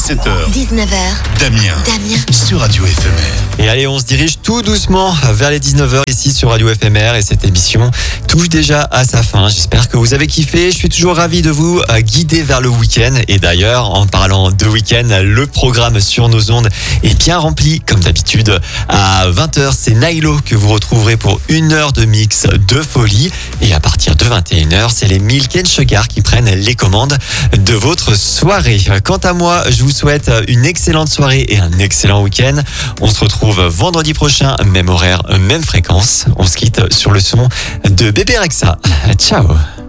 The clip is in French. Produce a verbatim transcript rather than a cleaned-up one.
dix-sept heures, dix-neuf heures, Damien, Damien, sur Radio F M R. Et allez, on se dirige tout doucement vers les dix-neuf heures ici sur Radio F M R et cette émission touche déjà à sa fin. J'espère que vous avez kiffé. Je suis toujours ravi de vous guider vers le week-end. Et d'ailleurs, en parlant de week-end, le programme sur nos ondes est bien rempli comme d'habitude. À vingt heures, c'est Nailo que vous retrouverez pour une heure de mix de folie. Et à partir de vingt et une heures, c'est les Milk and Sugar qui prennent les commandes de votre soirée. Quant à moi, je vous souhaite une excellente soirée et un excellent week-end. On se retrouve vendredi prochain, même horaire, même fréquence. On se quitte sur le son de Bébé Rexha. Ciao.